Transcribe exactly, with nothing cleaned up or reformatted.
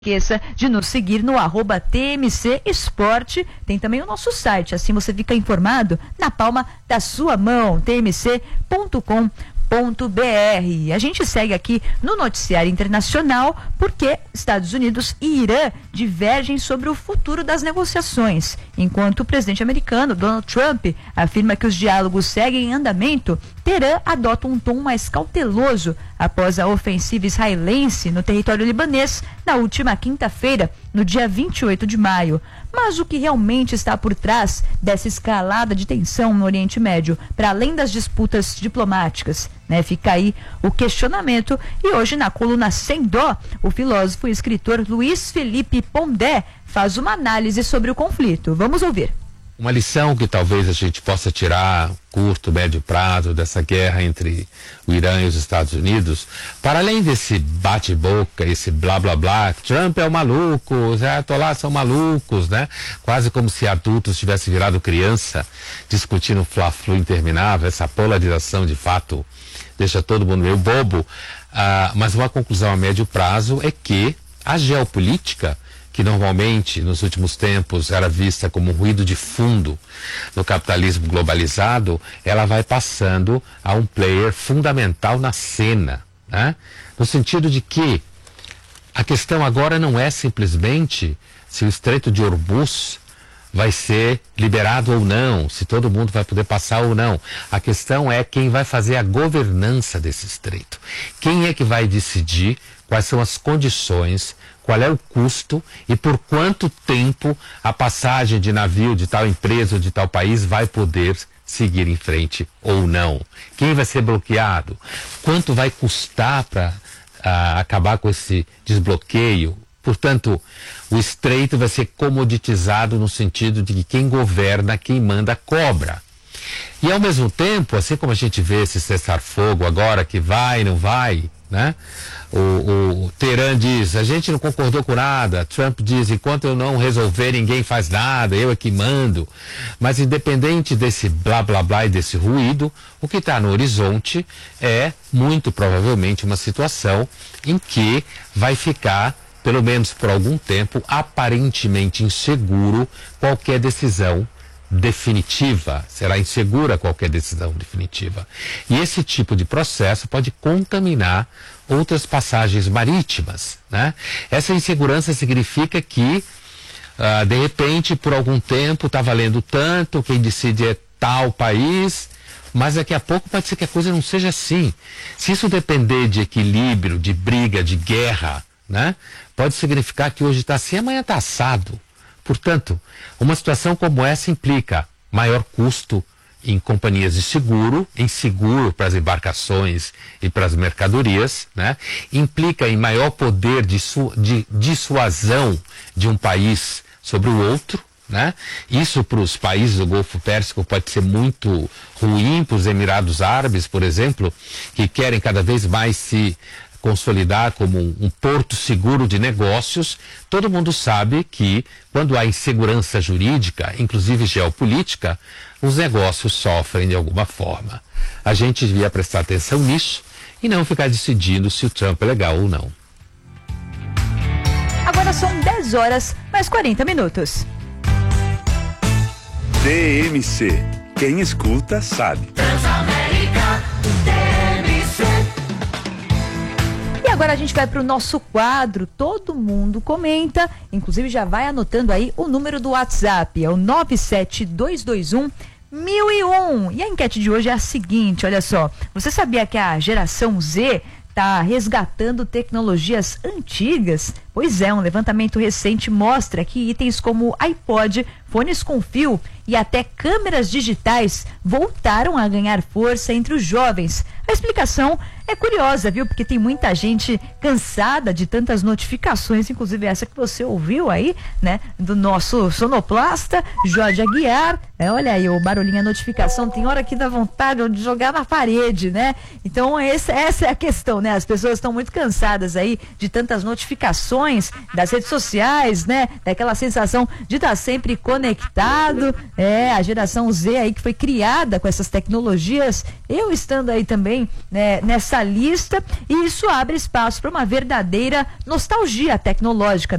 Esqueça de nos seguir no arroba T M C Esporte. Tem também o nosso site, assim você fica informado na palma da sua mão, t m c ponto com ponto b r. A gente segue aqui no noticiário internacional porque Estados Unidos e Irã divergem sobre o futuro das negociações, enquanto o presidente americano Donald Trump afirma que os diálogos seguem em andamento. Teherã adota um tom mais cauteloso após a ofensiva israelense no território libanês na última quinta-feira, no dia vinte e oito de maio. Mas o que realmente está por trás dessa escalada de tensão no Oriente Médio, para além das disputas diplomáticas, né? Fica aí o questionamento. E hoje, na coluna Sem Dó, o filósofo e escritor Luiz Felipe Pondé faz uma análise sobre o conflito. Vamos ouvir. Uma lição que talvez a gente possa tirar curto, médio prazo dessa guerra entre o Irã e os Estados Unidos, para além desse bate-boca, esse blá blá blá, Trump é um maluco, os ayatollahs são malucos, né? Quase como se adultos tivessem virado criança, discutindo fla-flu interminável, essa polarização de fato deixa todo mundo meio bobo. Ah, mas uma conclusão a médio prazo é que a geopolítica, que normalmente nos últimos tempos era vista como um ruído de fundo no capitalismo globalizado, ela vai passando a um player fundamental na cena, né? No sentido de que a questão agora não é simplesmente se o Estreito de Hormuz vai ser liberado ou não, se todo mundo vai poder passar ou não. A questão é quem vai fazer a governança desse estreito. Quem é que vai decidir quais são as condições, qual é o custo e por quanto tempo a passagem de navio de tal empresa ou de tal país vai poder seguir em frente ou não. Quem vai ser bloqueado? Quanto vai custar para uh, acabar com esse desbloqueio? Portanto, o estreito vai ser comoditizado no sentido de que quem governa, quem manda, cobra. E ao mesmo tempo, assim como a gente vê esse cessar-fogo agora que vai, não vai, né? O, o Teherã diz, a gente não concordou com nada. Trump diz, enquanto eu não resolver, ninguém faz nada, eu é que mando. Mas independente desse blá blá blá e desse ruído, o que está no horizonte é muito provavelmente uma situação em que vai ficar, pelo menos por algum tempo, aparentemente inseguro qualquer decisão definitiva. Será insegura qualquer decisão definitiva. E esse tipo de processo pode contaminar outras passagens marítimas, né? Essa insegurança significa que, uh, de repente, por algum tempo está valendo tanto, quem decide é tal país, mas daqui a pouco pode ser que a coisa não seja assim. Se isso depender de equilíbrio, de briga, de guerra, né? Pode significar que hoje está assim, amanhã está assado. Portanto, uma situação como essa implica maior custo em companhias de seguro, em seguro para as embarcações e para as mercadorias, né? Implica em maior poder de, de dissuasão de um país sobre o outro, né? Isso para os países do Golfo Pérsico pode ser muito ruim, para os Emirados Árabes, por exemplo, que querem cada vez mais se consolidar como um, um porto seguro de negócios. Todo mundo sabe que quando há insegurança jurídica, inclusive geopolítica, os negócios sofrem de alguma forma. A gente devia prestar atenção nisso e não ficar decidindo se o Trump é legal ou não. Agora são dez horas mais quarenta minutos. T M C. Quem escuta sabe. Transamérica, T M C. E agora a gente vai para o nosso quadro Todo Mundo Comenta. Inclusive já vai anotando aí o número do WhatsApp. É o nove sete dois dois um mil e um. E a enquete de hoje é a seguinte, olha só. Você sabia que a geração Z está resgatando tecnologias antigas? Pois é, um levantamento recente mostra que itens como iPod, fones com fio e até câmeras digitais voltaram a ganhar força entre os jovens. A explicação é curiosa, viu? Porque tem muita gente cansada de tantas notificações, inclusive essa que você ouviu aí, né? Do nosso sonoplasta, Jorge Aguiar, É, olha aí, o barulhinho, a notificação, tem hora que dá vontade de jogar na parede, né? Então, esse, essa é a questão, né? As pessoas estão muito cansadas aí de tantas notificações das redes sociais, né? Daquela sensação de estar sempre conectado. É, a geração Z aí que foi criada com essas tecnologias, eu estando aí também, né, nessa lista, e isso abre espaço para uma verdadeira nostalgia tecnológica.